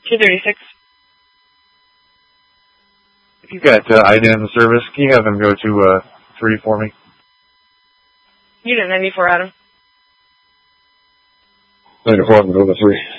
236. If you've got IDA in the service, can you have them go to 3 for me? Unit 94, Adam. 94, I'm going to go to 3.